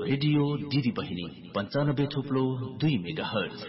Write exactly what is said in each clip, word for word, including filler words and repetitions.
Radio दिदी बहिनी पञ्चानब्बे थुप्लो दुई मेगा हर्ज।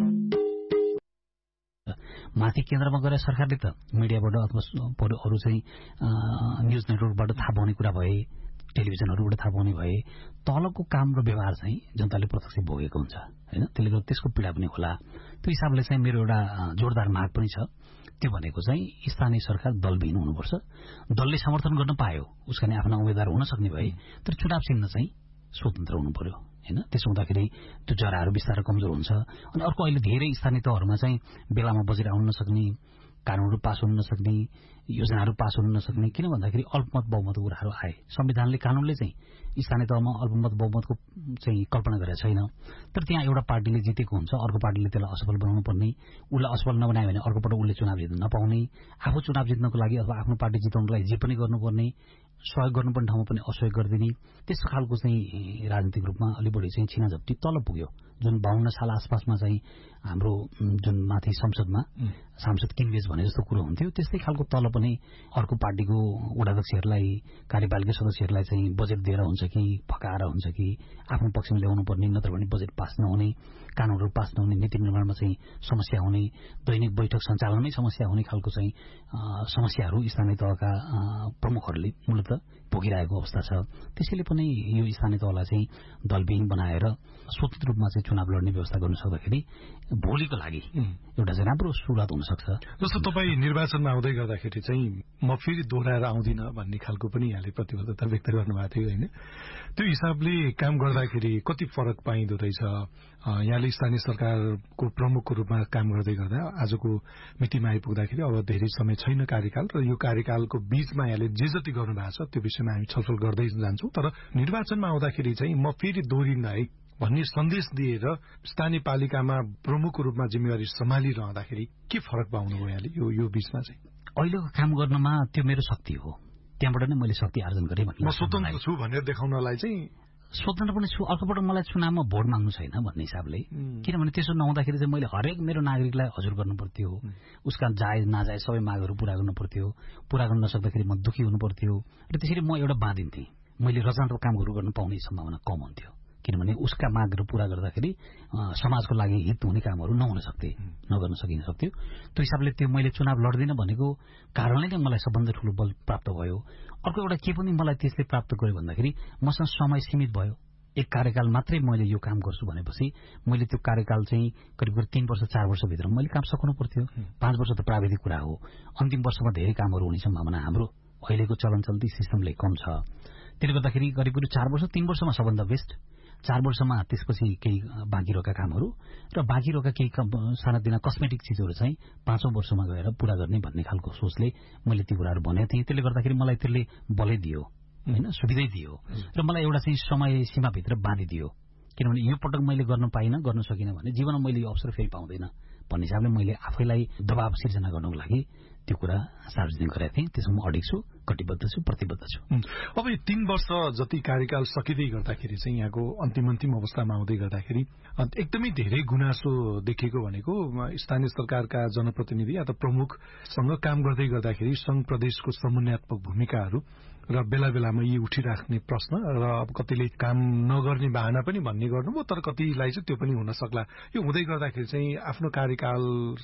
माथि केन्द्रमा गएर सरकारले त मिडियाबाट अथवा अरू चाहिँ न्युज नेटवर्कबाट थाहा पाउने कुरा भए, टेलिभिजनहरूबाट थाहा पाउने भए, तलको काम र व्यवहार चाहिँ जनताले प्रत्यक्ष भोगेको हुन्छ हैन। त्यसले गर्दा त्यसको पीडा पनि होला। त्यो हिसाबले चाहिँ मेरो एउटा जोरदार माग पनि छ। त्यो भनेको चाहिँ स्थानीय सरकार दलविहीन हुनुपर्छ। दलले समर्थन गर्न पायो उसका आफ्ना उम्मेदवार हुन सक्ने भए, तर चुनाव चिन्ह चाहिँ स्वतन्त्र हुनु पर्यो हैन। त्यसो हुँदाखेरि त्यो जराहरू बिस्तारै कमजोर हुन्छ। अनि अर्को अहिले धेरै स्थानीय तहहरूमा चाहिँ बेलामा बजेट आउन नसक्ने, कानूनहरू पास हुन नसक्ने, योजनाहरू पास हुन नसक्ने, किन भन्दाखेरि अल्पमत बहुमतको कुराहरू आए। संविधानले कानूनले चाहिँ स्थानीय तहमा अल्पमत बहुमतको चाहिँ कल्पना गरेको छैन। तर त्यहाँ एउटा पार्टीले जितेको हुन्छ, अर्को पार्टीले त्यसलाई असफल बनाउनु पर्ने, उसलाई असफल नबनायो भने अर्को पटक उसले चुनाव जित्न नपाउने, आफू चुनाव जित्नको लागि अथवा आफ्नो पार्टी जिताउनलाई जे पनि गर्नुपर्ने, सहयोग गर्नुपर्ने ठाउँमा पनि असहयोग गरिदिने, त्यस्तो खालको चाहिँ राजनीतिक रूपमा अलि बढी चाहिँ छिनाझप्टी तल पुग्यो। जुन बाहन्न साल आसपासमा चाहिँ हाम्रो जुन माथि संसदमा सांसद किनबेच भने जस्तो कुरो हुन्थ्यो, त्यस्तै खालको तल पनि अर्को पार्टीको वडाध्यक्षहरूलाई, कार्यपालिका सदस्यहरूलाई चाहिँ बजेट दिएर हुन्छ कि फकाएर हुन्छ कि आफ्नो पक्षमा ल्याउनु पर्ने, नत्र भने बजेट पास नहुने, कानूनहरू पास नहुने, नीति निर्माणमा चाहिँ समस्या हुने, दैनिक बैठक सञ्चालनमै समस्या हुने खालको चाहिँ समस्याहरू स्थानीय तहका प्रमुखहरूले मूलत भोगिरहेको अवस्था छ। त्यसैले पनि यो स्थानीय तहलाई चाहिँ दलविहीन बनाएर स्वतन्त्र रूपमा चाहिँ चुनाव लड्ने व्यवस्था गर्न सक्दाखेरि भोलिको लागि एउटा चाहिँ राम्रो सुरुवात हुन सक्छ। जस्तो तपाईँ निर्वाचनमा आउँदै गर्दाखेरि चाहिँ म फेरि दोहोऱ्याएर आउँदिन भन्ने खालको पनि यहाँले प्रतिबद्धता व्यक्त गर्नुभएको थियो होइन। त्यो हिसाबले काम गर्दाखेरि कति फरक पाइँदो रहेछ? यहाँले स्थानीय सरकारको प्रमुखको रूपमा काम गर्दै गर्दा आजको मितिमा आइपुग्दाखेरि अब धेरै समय छैन कार्यकाल, र यो कार्यकालको बीचमा यहाँले जे जति गर्नुभएको छ त्यो विषयमा हामी छलफल गर्दै जान्छौँ। तर निर्वाचनमा आउँदाखेरि चाहिँ म फेरि दोहोरिन्न है भन्ने सन्देश दिएर स्थानीय पालिकामा प्रमुखको रूपमा जिम्मेवारी सम्हालिरहँदाखेरि के फरक पाउनुभयो यहाँले यो यो बीचमा चाहिँ? अहिलेको काम गर्नमा त्यो मेरो शक्ति हो, त्यहाँबाट नै मैले शक्ति आर्जन गरेँ। म स्वतन्त्र छु भनेर देखाउनलाई चाहिँ स्वतन्त्र पनि छु, अर्कोपल्ट मलाई चुनावमा भोट माग्नु छैन भन्ने हिसाबले। किनभने त्यसो नहुँदाखेरि चाहिँ मैले हरेक मेरो नागरिकलाई हजुर गर्नु पर्थ्यो, उसका जायज नाजायज सबै मागहरू पूरा गर्नु पर्थ्यो। पूरा गर्न नसक्दाखेरि म दुखी हुनु पर्थ्यो, र त्यसरी म एउटा बाँधिन्थेँ। मैले रचनात्मक कामहरू गर्न पाउने सम्भावना कम हुन्थ्यो, किनभने उसका मागहरू पूरा गर्दाखेरि समाजको लागि हित हुने कामहरू नहुन सक्थे, नगर्न सकिन सक्थ्यो। त्यो हिसाबले त्यो मैले चुनाव लड्दिनँ भनेको कारणले नै मलाई सबभन्दा ठुलो बल प्राप्त भयो। अर्को एउटा के पनि मलाई त्यसले प्राप्त गर्यो भन्दाखेरि मसँग समय सीमित भयो। एक कार्यकाल मात्रै मैले यो काम गर्छु भनेपछि मैले त्यो कार्यकाल चाहिँ करिब करिब तीन वर्ष चार वर्षभित्र मैले काम सघाउनु पर्थ्यो। पाँच वर्ष त प्राविधिक कुरा हो, अन्तिम वर्षमा धेरै कामहरू हुने सम्भावना हाम्रो अहिलेको चलन चल्ती सिस्टमले कम छ। त्यसले गर्दाखेरि करिब करिब चार वर्ष तीन वर्षमा सबभन्दा बेस्ट, चार वर्षमा त्यसपछि केही बाँकी रहेका कामहरू र बाँकी रहेका केही सानातिना कस्मेटिक चिजहरू चाहिँ पाँचौं वर्षमा गएर पूरा गर्ने भन्ने खालको सोचले मैले ती कुराहरू भनेको थिएँ। त्यसले गर्दाखेरि मलाई त्यसले बलै दियो होइन, सुविधै दियो, र मलाई एउटा चाहिँ समय सीमाभित्र बाँधिदियो। किनभने यो पटक मैले गर्न पाइनँ, गर्न सकिनँ भने जीवनमा मैले यो अवसर फेरि पाउँदैन भन्ने हिसाबले मैले आफैलाई दबाव सिर्जना गर्नको लागि त्यो कुरा सार्वजनिक गरेका थिएँ। त्यसमा म अडिग छु, कटिबद्ध छु, प्रतिबद्ध छु। अब यो तीन वर्ष जति कार्यकाल सकिँदै गर्दाखेरि चाहिँ यहाँको अन्तिम अन्तिम अवस्थामा आउँदै गर्दाखेरि एकदमै धेरै गुनासो देखेको भनेको स्थानीय सरकारका जनप्रतिनिधि या त प्रमुखसँग काम गर्दै गर्दाखेरि संघ प्रदेशको समन्वयात्मक भूमिकाहरू र बेला बेलामा यी उठिराख्ने प्रश्न र अब कतिले काम नगर्ने बहाना पनि भन्ने गर्नुभयो, तर कतिलाई चाहिँ त्यो पनि हुन सक्ला। यो हुँदै गर्दाखेरि चाहिँ आफ्नो कार्यकाल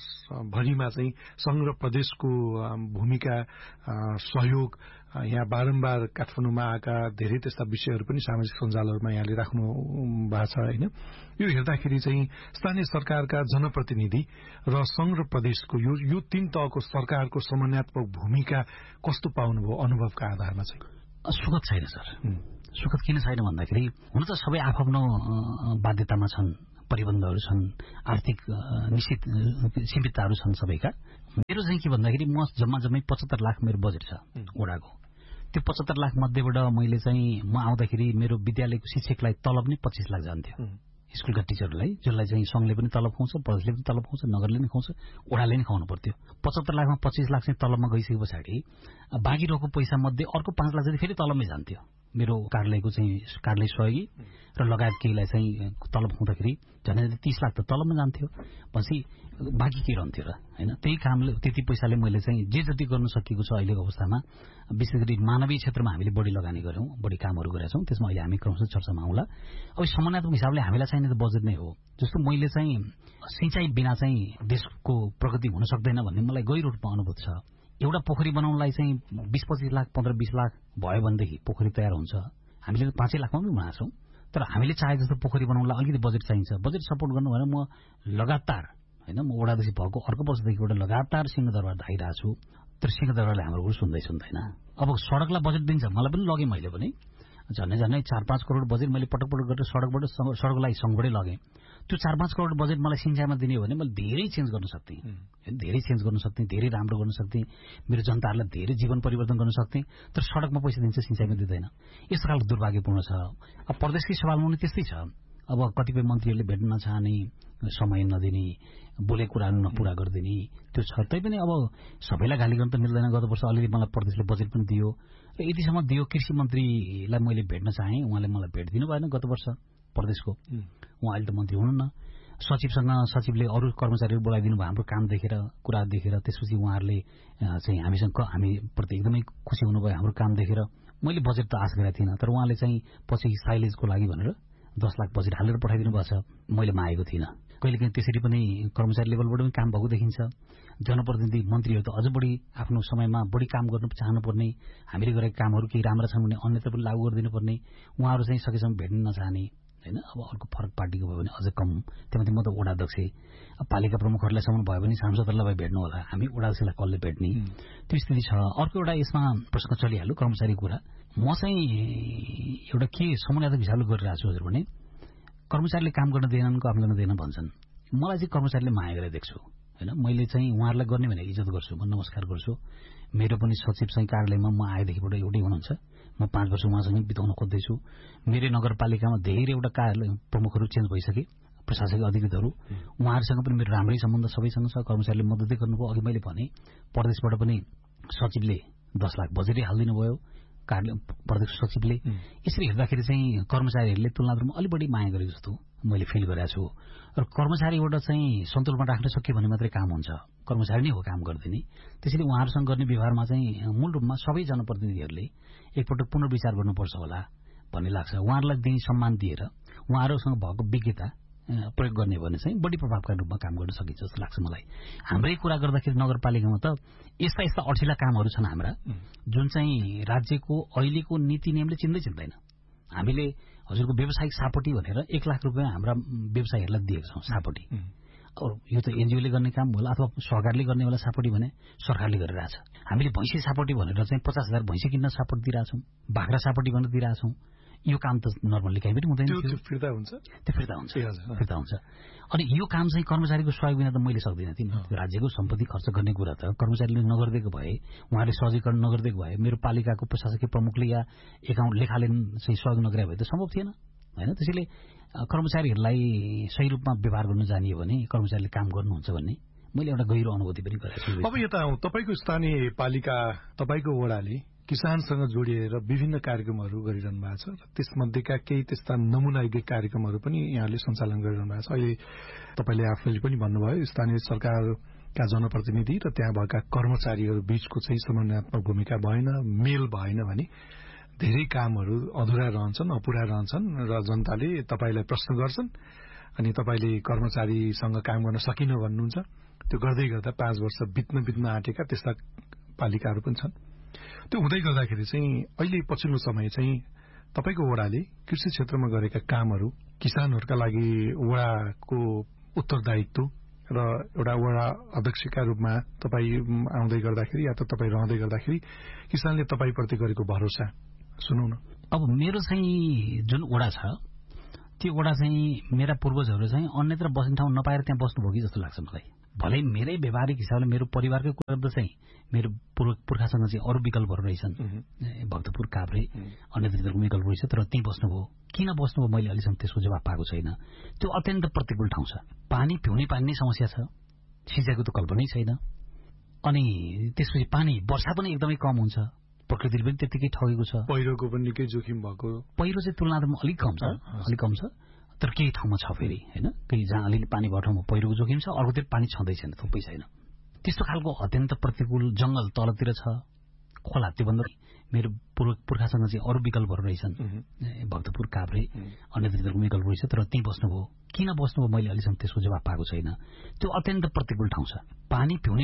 भरिमा चाहिँ संघ र प्रदेशको भूमिका, सहयोग, यहाँ बारम्बार काठमाडौँमा आएका धेरै त्यस्ता विषयहरू पनि सामाजिक सञ्जालहरूमा यहाँले राख्नु भएको छ होइन। यो हेर्दाखेरि चाहिँ स्थानीय सरकारका जनप्रतिनिधि र संघ र प्रदेशको यो यो तीन तहको सरकारको समन्वयात्मक भूमिका कस्तो पाउनुभयो अनुभवका आधारमा चाहिँ? सुखद छैन सर। सुखद किन छैन भन्दाखेरि हुन त सबै आफ्नो बाध्यतामा छन्, परिबन्धहरू छन्, आर्थिक निश्चित सीमितताहरू छन् सबैका। मेरो चाहिँ के भन्दाखेरि म जम्मा जम्मै पचहत्तर लाख मेरो बजेट छ वडाको। त्यो पचहत्तर लाख मध्येबाट मैले चाहिँ म आउँदाखेरि मेरो विद्यालयको शिक्षकलाई तलब नै पच्चिस लाख जान्थ्यो, स्कुलका टिचरहरूलाई, जसलाई चाहिँ संघले पनि तलब खुवाउँछ, प्रदेशले पनि तलब खुवाउँछ, नगरले पनि खुवाउँछ, वडाले पनि खुवाउनु पर्थ्यो। पचहत्तर लाखमा पच्चिस लाख चाहिँ तलबमा गइसके पछाडि बाँकी रहेको पैसा मध्ये अर्को पाँच लाख जति फेरि तलबमै जान्थ्यो। मेरो कार्यालयको चाहिँ कार्यालय सहयोगी र लगायत केहीलाई चाहिँ तलब हुँदाखेरि झन् तीस लाख त तलबमा जान्थ्यो, पछि बाँकी के रहन्थ्यो र होइन। त्यही कामले त्यति पैसाले मैले चाहिँ जे जति गर्न सकेको छ अहिलेको अवस्थामा, विशेष गरी मानवीय क्षेत्रमा हामीले बढी लगानी गऱ्यौँ, बढी कामहरू गरेका छौँ। त्यसमा अहिले हामी क्रमशः चर्चामा आउँला। अब समन्वयात्मक हिसाबले हामीलाई चाहिने त बजेट नै हो। जस्तो मैले चाहिँ सिँचाइ बिना चाहिँ देशको प्रगति हुन सक्दैन भन्ने मलाई गहिरो रूपमा अनुभूत छ। एउटा पोखरी बनाउनलाई चाहिँ बीस पच्चीस लाख पन्ध्र बीस लाख भयो भनेदेखि पोखरी तयार हुन्छ। हामीले त पाँचै लाखमा पनि बनाएको छौँ, तर हामीले चाहे जस्तो पोखरी बनाउनलाई अलिकति बजेट चाहिन्छ। बजेट सपोर्ट गर्नु भनेर म लगातार होइन, म वडादेखि भएको अर्को वर्षदेखिबाट लगातार सिंहदरबार धाइरहेको छु, तर सिंहदरबारले हाम्रो कुरो सुन्दै सुन्दैन। अब सडकलाई बजेट दिन्छ, मलाई पनि लगेँ, मैले पनि झन्डै झन्डै चार पाँच करोड बजेट मैले पटक पटक गरेर सडकबाट सडकको लागि सङ्घबाटै लगेँ। त्यो चार पाँच करोड बजेट मलाई सिँचाइमा दिने हो भने मैले धेरै चेन्ज गर्न सक्थेँ, धेरै चेन्ज गर्न सक्थेँ, धेरै राम्रो गर्न सक्थेँ, मेरो जनताहरूलाई धेरै जीवन परिवर्तन गर्न सक्थेँ। तर सडकमा पैसा दिन्छ, सिँचाइमा दिँदैन। यस्तो खालको दुर्भाग्यपूर्ण छ। अब प्रदेशकै सवालमा पनि त्यस्तै छ। अब कतिपय मन्त्रीहरूले भेट्न नचाहने, समय नदिने, बोलेको कुराहरू नपुरा गरिदिने, त्यो छ। तैपनि अब सबैलाई गाली गर्न त मिल्दैन। गत वर्ष अलिअलि मलाई प्रदेशले बजेट पनि दियो र यतिसम्म दियो। कृषि मन्त्रीलाई मैले भेट्न चाहेँ, उहाँले मलाई भेट दिनु भएन गत वर्ष प्रदेशको। उहाँ अहिले त मन्त्री हुनुहुन्न। सचिवसँग सचिवले अरू कर्मचारीहरू बोलाइदिनु भयो, हाम्रो काम देखेर, कुरा देखेर। त्यसपछि उहाँहरूले चाहिँ हामीसँग हामीप्रति एकदमै खुसी हुनुभयो हाम्रो काम देखेर। मैले बजेट त आश गरेको थिइनँ, तर उहाँले चाहिँ पछि साइलेजको लागि भनेर दस लाख बजेट हालेर पठाइदिनु भएको छ। मैले मागेको थिइनँ। कहिलेकाहीँ त्यसरी पनि कर्मचारी लेभलबाट पनि काम भएको देखिन्छ। जनप्रतिनिधि मन्त्रीहरू त अझ बढी आफ्नो समयमा बढी काम गर्न चाहनुपर्ने, हामीले गरेका कामहरू केही राम्रा छन् भने अन्यत्र पनि लागू गरिदिनुपर्ने, उहाँहरू चाहिँ सकेसम्म भेट्न नचाहने होइन। अब अर्को फरक पार्टीको भयो भने अझ कम। त्यहाँमाथि म त वडा अध्यक्ष, पालिका प्रमुखहरूलाईसम्म भयो भने सांसदहरूलाई भेट्नु होला, हामी वडा अध्यक्षलाई कसले भेट्ने, त्यो स्थिति छ। अर्को एउटा यसमा प्रश्न चलिहाल्यो कर्मचारी कुरा। म चाहिँ एउटा के समन्वयात्मक हिसाबले गरिरहेको छु हजुर भने, कर्मचारीले काम गर्न दिएनन्, कामले नदिएन भन्छन्। मलाई चाहिँ कर्मचारीले माया गरेर देख्छु होइन। मैले चाहिँ उहाँहरूलाई गर्ने भने इज्जत गर्छु, म नमस्कार गर्छु। मेरो पनि सचिव चाहिँ कार्यालयमा म आएदेखिबाट एउटै हुनुहुन्छ। म पाँच वर्ष उहाँसँगै बिताउन खोज्दैछु। मेरो नगरपालिकामा धेरैवटा कार्यालय प्रमुखहरू चेन्ज भइसके, प्रशासकीय अधिकृतहरू, उहाँहरूसँग पनि मेरो राम्रै सम्बन्ध सबैसँग छ। कर्मचारीले मद्दतै गर्नुभयो। अघि मैले भने प्रदेशबाट पनि सचिवले दस लाख बजेटै हालिदिनु भयो, कार्यालय प्रदेश सचिवले। यसरी हेर्दाखेरि चाहिँ कर्मचारीहरूले तुलनात्मक अलि बढी माया गरेको जस्तो मैले फिल गरेको छु। र कर्मचारीबाट चाहिँ सन्तुलनमा राख्न सक्यो भने मात्रै काम हुन्छ, कर्मचारी नै हो काम गरिदिने। त्यसैले उहाँहरूसँग गर्ने व्यवहारमा चाहिँ मूल रूपमा सबै जनप्रतिनिधिहरूले एकपटक पुनर्विचार गर्नुपर्छ होला भन्ने लाग्छ। उहाँहरूलाई दिने सम्मान दिएर उहाँहरूसँग भएको विज्ञता प्रयोग गर्ने भने चाहिँ बढी प्रभावकारी रूपमा काम गर्न सकिन्छ जस्तो लाग्छ मलाई। हाम्रै कुरा गर्दाखेरि नगरपालिकामा त यस्ता यस्ता अठिला कामहरू छन् हाम्रा, जुन चाहिँ राज्यको अहिलेको नीति नियमले चिन्दै चिन्दैन। हामीले हजुरको व्यावसायिक सापटी भनेर एक लाख रुपियाँ हाम्रा व्यवसायीहरूलाई दिएका छौँ सापटी। अब यो त एनजिओले गर्ने काम होला अथवा सरकारले गर्ने होला सापटी भने सरकारले गरिरहेछ। हामीले भैँसी सापटी भनेर चाहिँ पचास हजार भैँसी किन्न सापटी दिइरहेछौँ, बाख्रा सापटी भनेर दिइरहेछौँ। यो काम त नर्मल्ली कहीँ पनि हुँदैन, त्यो फिर्ता हुन्छ, त्यो फिर्ता हुन्छ फिर्ता हुन्छ अनि यो काम चाहिँ कर्मचारीको सहयोग बिना त मैले सक्दिनँ। तिमी राज्यको सम्पत्ति खर्च गर्ने कुरा त कर्मचारीले नगरिदिएको भए, उहाँले सहजीकरण नगरिदिएको भए, मेरो पालिकाको प्रशासकीय प्रमुखले या एकाउन्ट लेखाले चाहिँ सहयोग नगरे भए त सम्भव थिएन होइन। त्यसैले कर्मचारीहरूलाई सही रूपमा व्यवहार गर्न जानियो भने कर्मचारीले काम गर्नुहुन्छ भन्ने मैले एउटा गहिरो अनुभूति पनि गरेको छु। अब यता तपाईँको स्थानीय पालिका, तपाईँको वडाले किसानसँग जोडिएर विभिन्न कार्यक्रमहरू गरिरहनु भएको छ र त्यसमध्येका केही त्यस्ता नमुनायुक्त कार्यक्रमहरू पनि यहाँले सञ्चालन गरिरहनु भएको छ। अहिले तपाईँले आफैले पनि भन्नुभयो स्थानीय सरकारका जनप्रतिनिधि र त्यहाँ भएका कर्मचारीहरू बीचको चाहिँ समन्वयात्मक भूमिका भएन, मेल भएन भने धेरै कामहरू अधुरा रहन्छन्, अपुरा रहन्छन् र जनताले तपाईँलाई प्रश्न गर्छन् अनि तपाईँले कर्मचारीसँग काम गर्न सकिन भन्नुहुन्छ। त्यो गर्दै गर्दा पाँच वर्ष बित्न बित्न आँटेका त्यस्ता पालिकाहरू पनि छन्। त्यो हुँदै गर्दाखेरि चाहिँ अहिले पछिल्लो समय चाहिँ तपाईँको वडाले कृषि क्षेत्रमा गरेका कामहरू किसानहरूका लागि वडाको उत्तरदायित्व र एउटा वडा अध्यक्षका रूपमा तपाईँ आउँदै गर्दाखेरि या त तपाईँ रहँदै गर्दाखेरि किसानले तपाईँप्रति गरेको भरोसा सुनौ न। अब मेरो चाहिँ जुन वडा छ त्यो वडा चाहिँ मेरा पूर्वजहरू चाहिँ अन्यत्र बस्ने ठाउँ नपाएर त्यहाँ बस्नुभयो कि जस्तो लाग्छ मलाई। भलै मेरै व्यावहारिक हिसाबले मेरो परिवारकै कुरा त चाहिँ मेरो पुर्खासँग चाहिँ अरू विकल्पहरू रहेछन्, भक्तपुर, काभ्रे, अन्यत्र विकल्प रहेछ, तर त्यहीँ बस्नुभयो। किन बस्नुभयो मैले अहिलेसम्म त्यसको जवाब पाएको छैन। त्यो अत्यन्त प्रतिकूल ठाउँ छ, पानी पिउने पानी नै समस्या छ, सिँचाइको त कल्पनै छैन। अनि त्यसपछि पानी वर्षा पनि एकदमै कम हुन्छ, प्रकृतिले पनि त्यतिकै ठगेको छ। पहिरोको पनि निकै जोखिम भएको। पहिरो चाहिँ तुलनात्मक अलिक कम छ, अलिक कम छ, तर केही ठाउँमा छ फेरि होइन। केही जहाँ अलिअलि पानी भएको ठाउँमा पहिरोको जोखिम छ, अर्कोतिर पानी छँदै छैन, थुप्रै छैन। त्यस्तो खालको अत्यन्त प्रतिकूल जंगल तलतिर छ, खोला त्योभन्दा मेरो पूर्व पुर्खासँग चाहिँ अरू विकल्पहरू रहेछन्, भक्तपुर काभ्रे अन्य विकल्पहरू रहेछ, तर त्यहीँ बस्नुभयो। किन बस्नुभयो मैले अहिलेसम्म त्यसको जवाब पाएको छैन। त्यो अत्यन्त प्रतिकूल ठाउँ छ, पानी पिउने